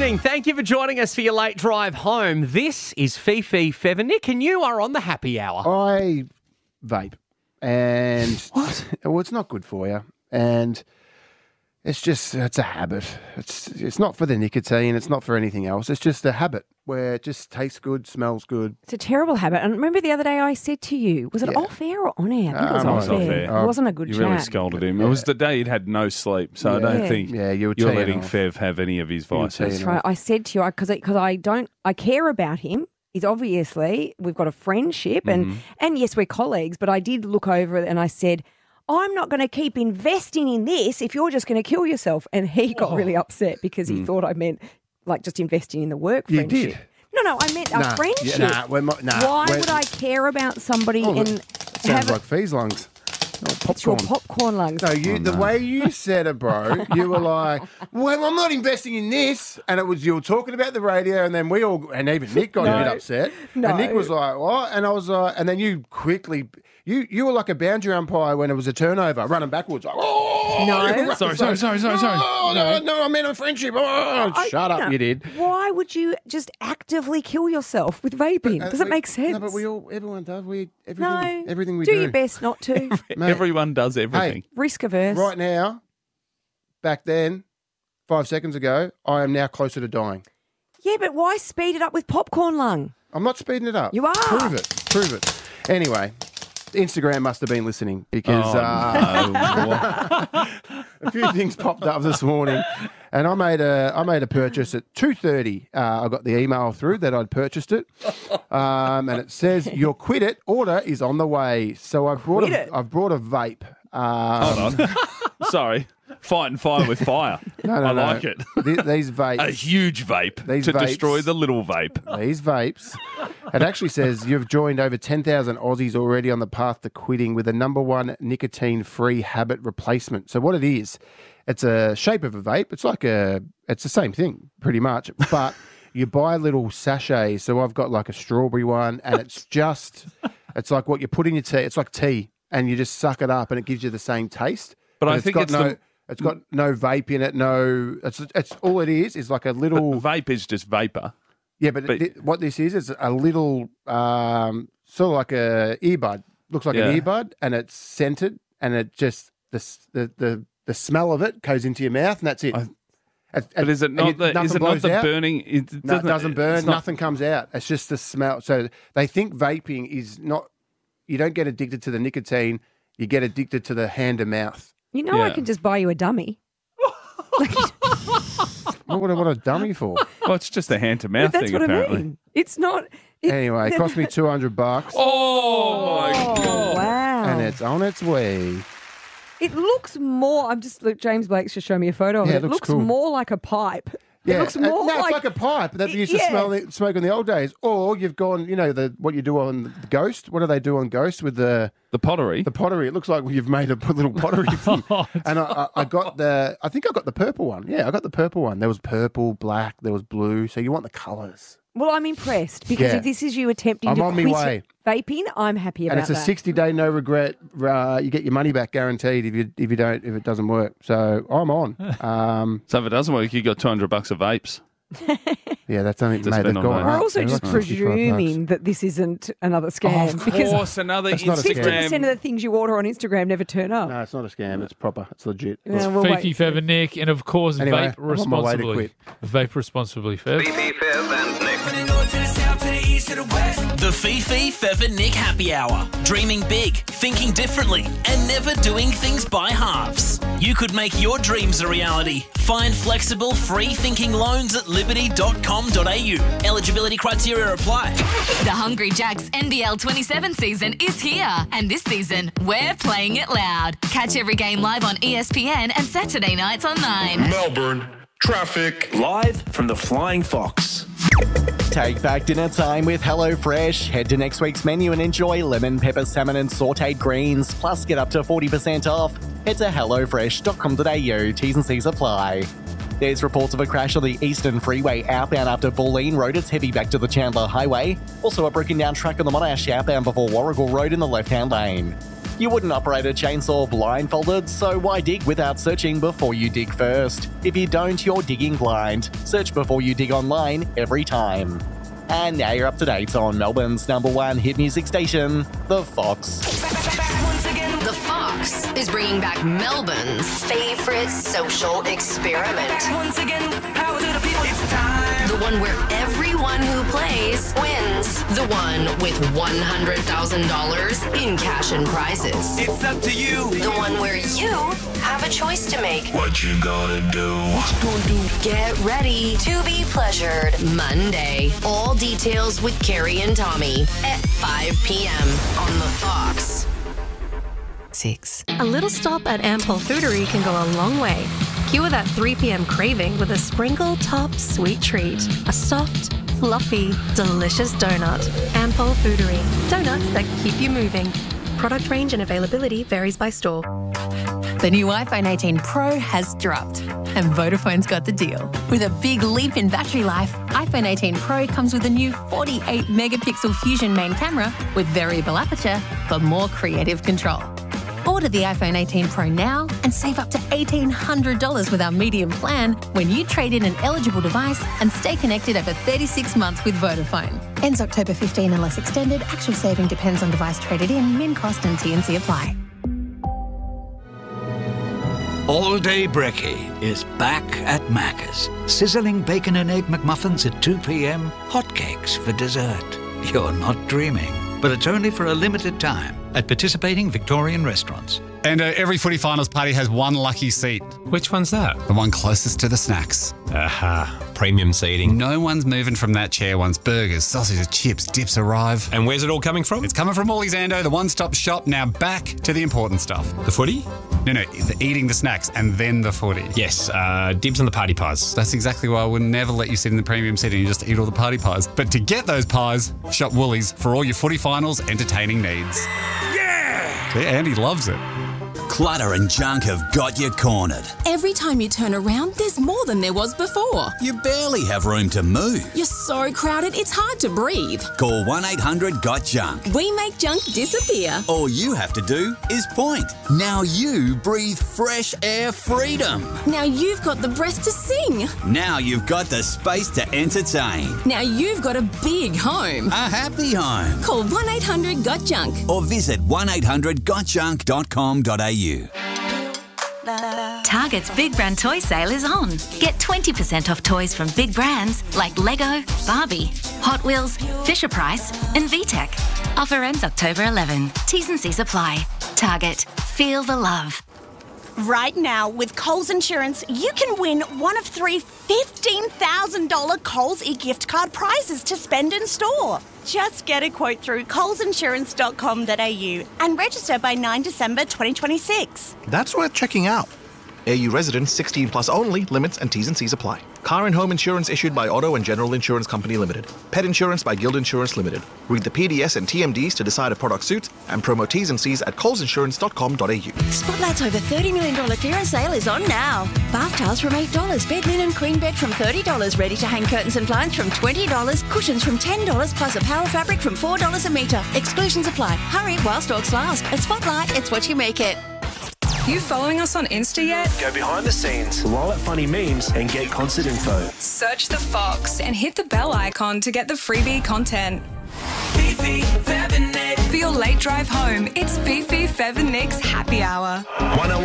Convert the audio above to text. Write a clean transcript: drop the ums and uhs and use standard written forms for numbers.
evening. Thank you for joining us for your late drive home. This is Fifi Feathernick, and you are on the happy hour. I vape, and what? Well, it's not good for you, and it's a habit. It's not for the nicotine. It's not for anything else. It's just a habit where it just tastes good, smells good. It's a terrible habit. And remember the other day I said to you, was it off air or on air? I think it was off air. It wasn't a good chat. You really scolded him. It was the day he'd had no sleep, so I don't think you're letting Fev have any of his vices. That's right. I said to you, because I care about him. He's obviously, we've got a friendship and yes, we're colleagues, but I did look over it and I said, I'm not going to keep investing in this if you're just going to kill yourself. And he got really upset because he thought I meant like just investing in the work friendship. You did? No, I meant our friendship. Why would I care about somebody sounds like Fee's lungs. It's your popcorn lungs. No, the way you said it, bro, you were like, well, I'm not investing in this. And it was, you were talking about the radio, and then and even Nick got a bit upset. No. And Nick was like, what? And I was like, and then you quickly, you were like a boundary umpire when it was a turnover, running backwards. Like, No. Sorry. No, I meant a friendship. Shut up, you did. Why would you just actively kill yourself with vaping? Does it make sense? No, but everyone does. Everything we do do. your best not to. Mate, Everyone does everything. Hey, Risk averse. right now, back then, 5 seconds ago, I am now closer to dying. Yeah, but why speed it up with popcorn lung? I'm not speeding it up. You are. Prove it. Anyway, Instagram must have been listening because a few things popped up this morning, and I made a purchase at 2:30. I got the email through that I'd purchased it, and it says your Quit It order is on the way. So I've brought a vape. Hold on. Sorry. Fighting fire with fire. No. I like it. These vapes. A huge vape to destroy the little vape. These vapes. It actually says you've joined over 10,000 Aussies already on the path to quitting with the #1 nicotine-free habit replacement. So what it is, it's a shape of a vape. It's the same thing, pretty much, but you buy little sachets. So I've got like a strawberry one, and it's like what you put in your tea. It's like tea, and you just suck it up, and it gives you the same taste. But I think it's got no vape in it. No, it's all it is like a little. But vape is just vapor. Yeah, but what this is a little sort of like a earbud. Looks like an earbud, and it's scented, and it just the smell of it goes into your mouth, and that's it. But is it not the burning? No, it doesn't burn. Nothing comes out. It's just the smell. So they think vaping is not. You don't get addicted to the nicotine. You get addicted to the hand to mouth. You know, I can just buy you a dummy. What a dummy for? Well, it's just a hand-to-mouth thing, apparently. What I mean. It's not... Anyway, it cost me $200. Oh, my God. Wow. And it's on its way. It looks more... James Blake's just showing me a photo of it. It looks cool. More like a pipe. Yeah, it looks more it's like a pipe that you used to smoke in the old days. Or you've gone, what you do on the Ghost. What do they do on Ghost with the pottery? The pottery. It looks like you've made a little pottery thing. And I got I think I got the purple one. Yeah, I got the purple one. There was purple, black, there was blue. So you want the colours. Well, I'm impred because if this is you attempting to quit vaping, I'm happy about that. And it's a 60-day no regret. You get your money back guaranteed if it doesn't work. So I'm on. So if it doesn't work, you got $200 of vapes. Yeah, that's only mate. They've gone. We're also just presuming that this isn't another scam. Of course, another Instagram. 50% of the things you order on Instagram never turn up. No, it's not a scam. It's proper. It's legit. It's Fifi, Fev and Nick, and of course, vape I'm on my way to responsibly. Vape responsibly, Fev. Fifi, Fev and Nick. The Fifi, Fev and Nick Happy Hour. Dreaming big, thinking differently, and never doing things by halves. You could make your dreams a reality. Find flexible, free-thinking loans at liberty.com.au. Eligibility criteria apply. The Hungry Jacks NBL 27 season is here. And this season, we're playing it loud. Catch every game live on ESPN and Saturday nights on 9. Melbourne Traffic. Live from the Flying Fox. Take back dinner time with HelloFresh. Head to next week's menu and enjoy lemon, pepper, salmon and sautéed greens. Plus, get up to 40% off. Head to hellofresh.com.au. T's and C's apply. There's reports of a crash on the Eastern Freeway outbound after Bulleen Road. It's heavy back to the Chandler Highway. Also, a broken down truck on the Monash outbound before Warrigal Road in the left-hand lane. You wouldn't operate a chainsaw blindfolded, so why dig without searching before you dig first? If you don't, you're digging blind. Search before you dig online every time. And now you're up to date on Melbourne's #1 hit music station, The Fox. Once again, The Fox is bringing back Melbourne's favourite social experiment. Once again, power to the people. It's time. The one where everyone who plays wins. The one with $100,000 in cash and prizes. It's up to you. The one where you have a choice to make. What you gonna do? What you gonna do? Get ready to be pleasured. Monday. All details with Kerry and Tommy at 5 p.m. on The Fox. 6. A little stop at Ampol Foodery can go a long way. Cure that 3 p.m. craving with a sprinkle top sweet treat. A soft, fluffy, delicious donut. Ampol Foodery. Donuts that keep you moving. Product range and availability varies by store. The new iPhone 18 Pro has dropped, and Vodafone's got the deal. With a big leap in battery life, iPhone 18 Pro comes with a new 48-megapixel Fusion main camera with variable aperture for more creative control. Order the iPhone 18 Pro now and save up to $1,800 with our medium plan when you trade in an eligible device and stay connected over 36 months with Vodafone. Ends October 15 unless extended. Actual saving depends on device traded in. Min cost and T&C apply. All Day Brekkie is back at Macca's. Sizzling bacon and egg McMuffins at 2 p.m. Hotcakes for dessert. You're not dreaming. But it's only for a limited time at participating Victorian restaurants. And every footy finals party has one lucky seat. Which one's that? The one closest to the snacks. Aha, premium seating. No one's moving from that chair once burgers, sausages, chips, dips arrive. And where's it all coming from? It's coming from Woolies Ando, the one-stop shop. Now back to the important stuff. The footy? No, eating the snacks and then the footy. Yes, dibs on the party pies. That's exactly why I would never let you sit in the premium seating and just eat all the party pies. But to get those pies, shop Woolies for all your footy finals entertaining needs. Yeah, Andy loves it. Clutter and junk have got you cornered. Every time you turn around, there's more than there was before. You barely have room to move. You're so crowded, it's hard to breathe. Call 1-800-GOT-JUNK. We make junk disappear. All you have to do is point. Now you breathe fresh air freedom. Now you've got the breath to sing. Now you've got the space to entertain. Now you've got a big home. A happy home. Call 1-800-GOT-JUNK. Or visit 1800gotjunk.com.au. Target's Big Brand Toy Sale is on. Get 20% off toys from big brands like Lego, Barbie, Hot Wheels, Fisher-Price and VTech. Offer ends October 11. T's and C's apply. Target. Feel the love. Right now, with Coles Insurance, you can win one of 3 $15,000 Coles e-gift card prizes to spend in store. Just get a quote through colesinsurance.com.au and register by 9 December 2026. That's worth checking out. AU residents 16 plus only. Limits and T's and C's apply. Car and home insurance issued by Auto and General Insurance Company Limited. Pet insurance by Guild Insurance Limited. Read the PDS and TMDs to decide a product suits and promo T's and C's at colesinsurance.com.au. Spotlight's over $30 million clearance sale is on now. Bath towels from $8, bed linen queen bed from $30, ready to hang curtains and blinds from $20, cushions from $10, plus a power fabric from $4 a metre. Exclusions apply. Hurry while stocks last. At Spotlight, it's what you make it. You following us on Insta yet? Go behind the scenes, roll at funny memes, and get concert info. Search The Fox and hit the bell icon to get the freebie content. Fifi, Fev and Nick. For your late drive home, it's Fifi, Fev and Nick's Happy Hour.